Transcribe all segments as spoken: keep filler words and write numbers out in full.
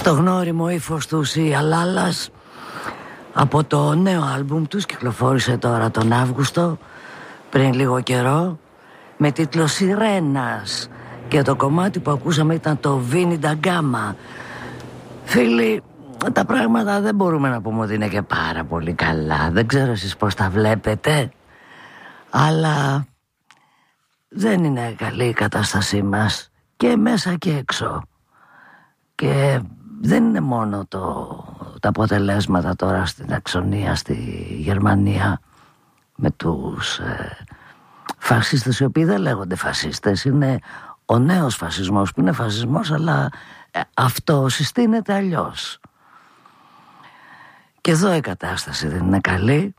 Στο γνώριμο ύφος τους η Αλάλας από το νέο άλμπουμ τους, κυκλοφόρησε τώρα τον Αύγουστο πριν λίγο καιρό, με τίτλο Σιρένας, και το κομμάτι που ακούσαμε ήταν το Βίνι ντα Γκάμα. Φίλοι, τα πράγματα δεν μπορούμε να πούμε ότι είναι και πάρα πολύ καλά. Δεν ξέρω εσείς πώς τα βλέπετε, αλλά δεν είναι καλή η κατάστασή μας και μέσα και έξω. Και δεν είναι μόνο το, τα αποτελέσματα τώρα στην Αξονία, στη Γερμανία, με τους ε, φασίστες, οι οποίοι δεν λέγονται φασίστες, είναι ο νέος φασισμός που είναι φασισμός, αλλά ε, αυτό συστήνεται αλλιώς. Και εδώ η κατάσταση δεν είναι καλή.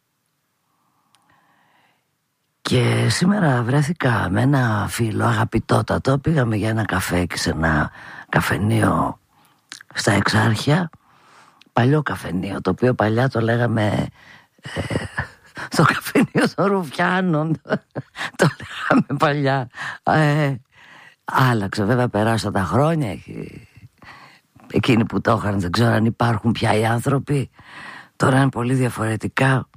Και σήμερα βρέθηκα με ένα φίλο αγαπητότατο. Πήγαμε για ένα καφέ και σε ένα καφενείο στα Εξάρχεια. Παλιό καφενείο, το οποίο παλιά το λέγαμε ε, το καφενείο των Ρουφιάνων. Το λέγαμε παλιά. ε, Άλλαξε βέβαια, περάσαν τα χρόνια. Εκείνοι που το είχαν δεν ξέρω αν υπάρχουν πια οι άνθρωποι. Τώρα είναι πολύ διαφορετικά.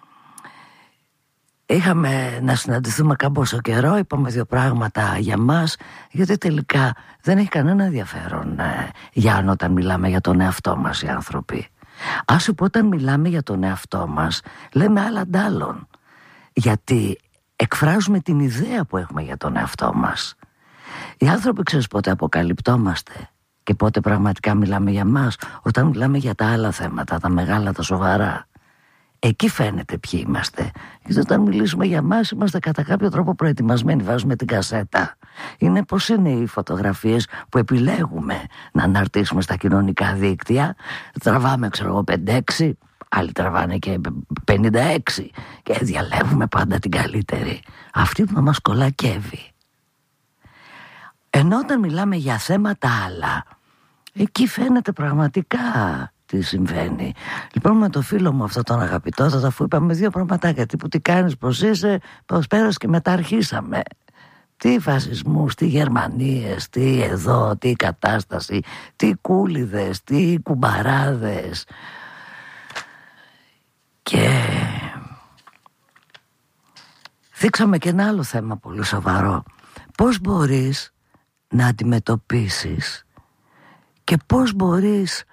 Είχαμε να συναντηθούμε κάμποσο καιρό, είπαμε δύο πράγματα για μας, γιατί τελικά δεν έχει κανένα ενδιαφέρον ε, Γιάννη, όταν μιλάμε για τον εαυτό μας οι άνθρωποι. Ας σου πω, όταν μιλάμε για τον εαυτό μας λέμε άλλα ντ' άλλον, γιατί εκφράζουμε την ιδέα που έχουμε για τον εαυτό μας. Οι άνθρωποι, ξέρεις πότε αποκαλυπτόμαστε και πότε πραγματικά μιλάμε για μας? Όταν μιλάμε για τα άλλα θέματα, τα μεγάλα, τα σοβαρά. Εκεί φαίνεται ποιοι είμαστε. Γιατί όταν μιλήσουμε για μας, είμαστε κατά κάποιο τρόπο προετοιμασμένοι. Βάζουμε την κασέτα. Είναι πως είναι οι φωτογραφίες που επιλέγουμε να αναρτήσουμε στα κοινωνικά δίκτυα. Τραβάμε, ξέρω εγώ, πέντε έξι, άλλοι τραβάνε και πενήντα έξι, και διαλέγουμε πάντα την καλύτερη, αυτή που μας κολακεύει. Ενώ όταν μιλάμε για θέματα άλλα, εκεί φαίνεται πραγματικά τι συμβαίνει. Λοιπόν, με το φίλο μου αυτό τον αγαπητό, αφού είπαμε δύο πραγματάκια, τύπου τι κάνεις, πώς είσαι, πώς πέρασε, και μετά αρχίσαμε. Τι φασισμούς, τι Γερμανίες, τι εδώ, τι κατάσταση, τι κούλιδες, τι κουμπαράδες. Και δείξαμε και ένα άλλο θέμα πολύ σοβαρό. Πώς μπορείς να αντιμετωπίσεις και πώς μπορείς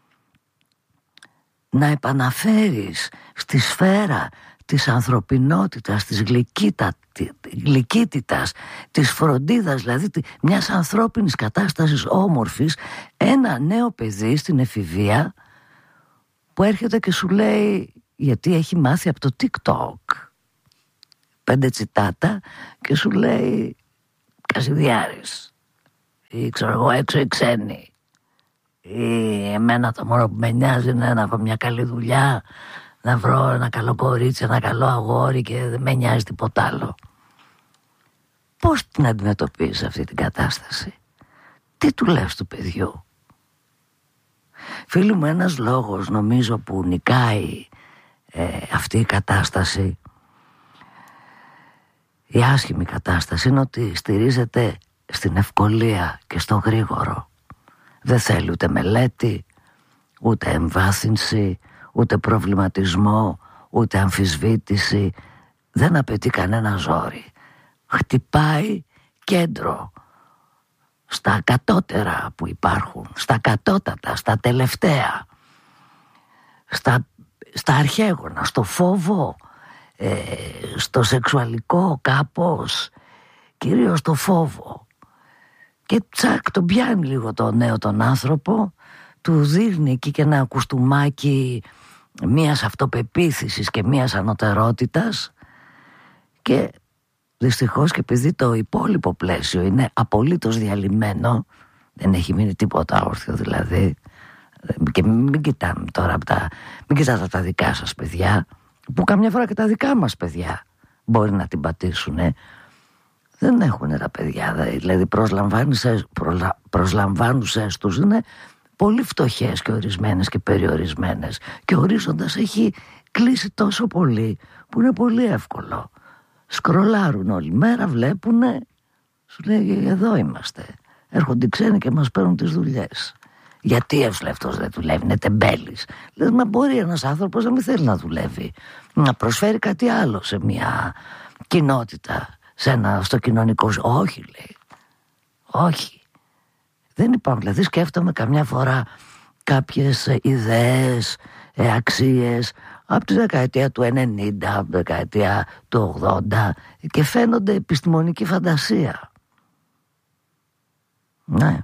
να επαναφέρεις στη σφαίρα της ανθρωπινότητας, της γλυκύτα, γλυκύτητας, της φροντίδας, δηλαδή μιας ανθρώπινης κατάστασης όμορφης, ένα νέο παιδί στην εφηβεία που έρχεται και σου λέει, γιατί έχει μάθει από το TikTok πέντε τσιτάτα, και σου λέει Κασιδιάρης, ή ξέρω εγώ έξω οι ξένοι, ή εμένα το μόνο που με νοιάζει είναι να βρω μια καλή δουλειά, να βρω ένα καλό κορίτσι, ένα καλό αγόρι, και δεν με νοιάζει τίποτα άλλο. Πώς την αντιμετωπίζεις αυτή την κατάσταση? Τι του λες του παιδιού? Φίλοι μου, ένας λόγος νομίζω που νικάει ε, αυτή η κατάσταση, η άσχημη κατάσταση, είναι ότι στηρίζεται στην ευκολία και στο γρήγορο. Δεν θέλει ούτε μελέτη, ούτε εμβάθυνση, ούτε προβληματισμό, ούτε αμφισβήτηση. Δεν απαιτεί κανένα ζόρι. Χτυπάει κέντρο στα κατώτερα που υπάρχουν, στα κατώτατα, στα τελευταία, στα, στα αρχαίγωνα, στο φόβο, ε, στο σεξουαλικό κάπως, κυρίως το φόβο. Και τσακ, τον πιάνει λίγο το νέο τον άνθρωπο, του δείχνει εκεί και ένα κουστούμάκι μίας αυτοπεποίθησης και μίας ανωτερότητας, και δυστυχώς, και επειδή το υπόλοιπο πλαίσιο είναι απολύτως διαλυμένο, δεν έχει μείνει τίποτα όρθιο δηλαδή, και μην κοιτάμε τώρα από τα, μην κοιτάτε τα δικά σας παιδιά, που καμιά φορά και τα δικά μας παιδιά μπορεί να την πατήσουνε. Δεν έχουν τα παιδιά, δηλαδή προσλαμβάνουσες τους είναι πολύ φτωχές και ορισμένες και περιορισμένες, και ο ορίζοντας έχει κλείσει τόσο πολύ που είναι πολύ εύκολο. Σκρολάρουν όλη μέρα, βλέπουνε, σου λέει εδώ είμαστε. Έρχονται οι ξένοι και μας παίρνουν τις δουλειές. Γιατί εύσλευτος δεν δουλεύει, είναι τεμπέλης. Λες, μα μπορεί ένας άνθρωπος να μην θέλει να δουλεύει, να προσφέρει κάτι άλλο σε μια κοινότητα, σε ένα, στο κοινωνικό. Όχι, λέει. Όχι. Δεν υπάρχουν. Δηλαδή σκέφτομαι καμιά φορά κάποιες ιδέες, ε, αξίες από τη δεκαετία του ενενήντα, από τη δεκαετία του ογδόντα και φαίνονται επιστημονική φαντασία. Ναι.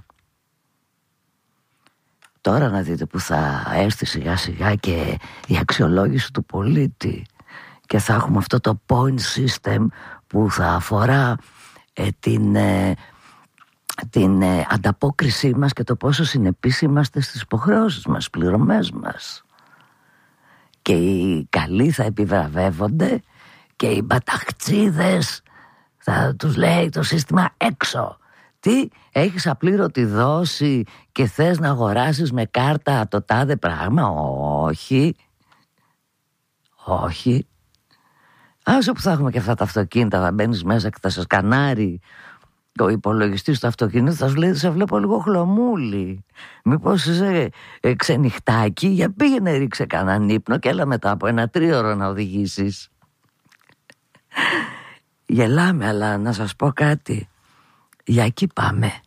Τώρα να δείτε που θα έρθει σιγά σιγά και η αξιολόγηση του πολίτη και θα έχουμε αυτό το point system που θα αφορά ε, την, ε, την ε, ανταπόκρισή μας και το πόσο συνεπείς είμαστε στις υποχρεώσεις μας, πληρωμές μας. Και οι καλοί θα επιβραβεύονται και οι μπαταχτσίδες θα τους λέει το σύστημα έξω. Τι, έχεις απλήρωτη δόση και θες να αγοράσεις με κάρτα το τάδε πράγμα? Όχι. Όχι. Άσο που θα έχουμε και αυτά τα αυτοκίνητα, θα μπαίνεις μέσα και θα σε σκανάρει ο υπολογιστής του αυτοκίνητου, θα σου λέει, σε βλέπω λίγο χλωμούλη. Μήπως είσαι ε, ξενυχτάκι? Για πήγαινε ρίξε κανέναν ύπνο και έλα μετά από ένα τρίωρο να οδηγήσεις. Γελάμε, αλλά να σας πω κάτι. Για εκεί πάμε.